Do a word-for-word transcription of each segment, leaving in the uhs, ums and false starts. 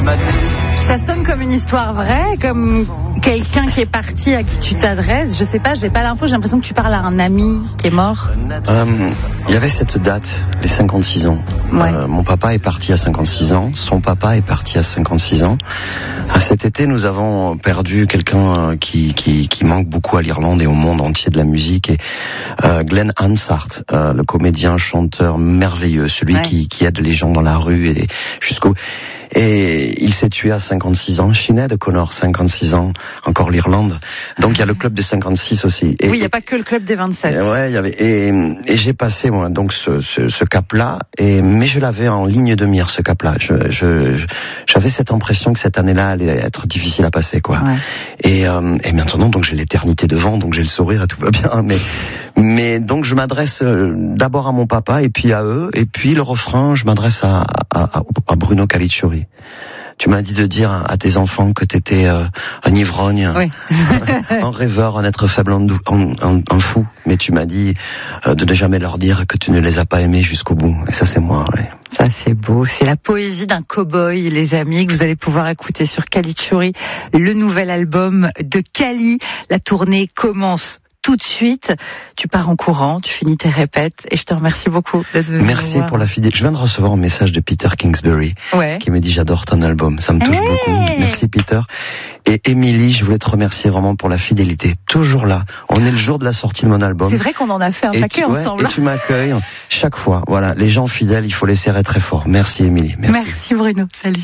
Ça sonne comme une histoire vraie, comme quelqu'un qui est parti à qui tu t'adresses. Je sais pas, j'ai pas l'info, j'ai l'impression que tu parles à un ami qui est mort. Il euh, y avait cette date, les cinquante-six ans. Ouais. Euh, mon papa est parti à cinquante-six ans, son papa est parti à cinquante-six ans. À cet été, nous avons perdu quelqu'un qui, qui, qui manque beaucoup à l'Irlande et au monde entier de la musique. Et, euh, Glenn Hansard, euh, le comédien, chanteur merveilleux, celui ouais. qui, qui aide les gens dans la rue et jusqu'au... Et il s'est tué à cinquante-six ans. Sinéad O'Connor, cinquante-six ans, encore l'Irlande. Donc il y a le club des cinquante-six aussi. Et, oui, il n'y a pas que le club des vingt-sept. Et, ouais, il y avait. Et, et j'ai passé moi donc ce, ce, ce cap-là. Et mais je l'avais en ligne de mire ce cap-là. Je, je, je j'avais cette impression que cette année-là allait être difficile à passer, quoi. Ouais. Et, euh, et maintenant donc j'ai l'éternité devant, donc j'ai le sourire et tout va bien. Mais mais donc je m'adresse d'abord à mon papa et puis à eux. Et puis le refrain, je m'adresse à, à, à Bruno Caligiuri. Tu m'as dit de dire à tes enfants que t'étais euh, un ivrogne, oui. un rêveur, un être faible, un, un, un fou. Mais tu m'as dit euh, de ne jamais leur dire que tu ne les as pas aimés jusqu'au bout. Et ça, c'est moi, ouais. Ça, c'est beau. C'est la poésie d'un cow-boy, les amis, que vous allez pouvoir écouter sur Caligiuri, le nouvel album de Cali. La tournée commence tout de suite. Tu pars en courant, tu finis tes répètes et je te remercie beaucoup d'être venu. Merci pour la fidélité. Je viens de recevoir un message de Peter Kingsbury ouais. qui me dit j'adore ton album, ça me touche hey beaucoup. Merci Peter. Et Émilie, je voulais te remercier vraiment pour la fidélité, toujours là. On est le jour de la sortie de mon album. C'est vrai qu'on en a fait un paquet ouais, ensemble. Et tu m'accueilles chaque fois. Voilà, les gens fidèles, il faut les serrer très fort. Merci Émilie. Merci. Merci Bruno. Salut.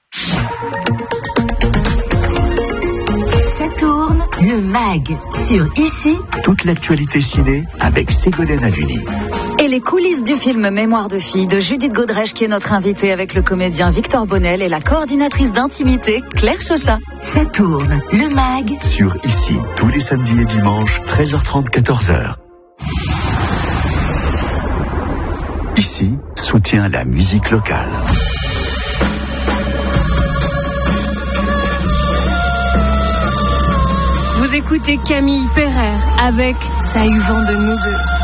Le MAG sur Ici. Toute l'actualité ciné avec Ségolène Haluni. Et les coulisses du film Mémoire de fille de Judith Godrèche qui est notre invitée avec le comédien Victor Bonnel et la coordinatrice d'intimité Claire Chauchat. Ça tourne. Le MAG sur Ici. Tous les samedis et dimanches, treize heures trente, quatorze heures. Ici soutient la musique locale. Vous écoutez Camille Pereire avec Ça a eu vent de nous deux.